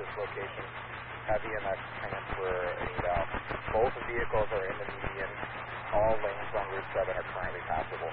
this location, have EMS come in for an eval. Both vehicles are in the median. All lanes on Route 7 are currently passable.